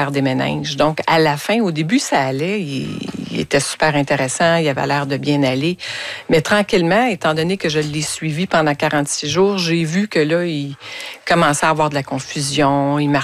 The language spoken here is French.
faire des méninges. Donc, à la fin, au début, ça allait. Il était super intéressant. Il avait l'air de bien aller. Mais tranquillement, étant donné que je l'ai suivi pendant 46 jours, j'ai vu que là, il commençait à avoir de la confusion. Il